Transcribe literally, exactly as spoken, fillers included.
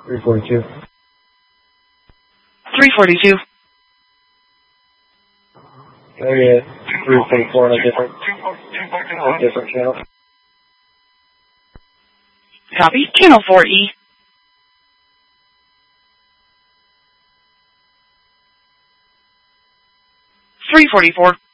three forty-two. three forty-two. Area three forty-four on a different, on a different channel. Copy. Channel four E. three forty-four.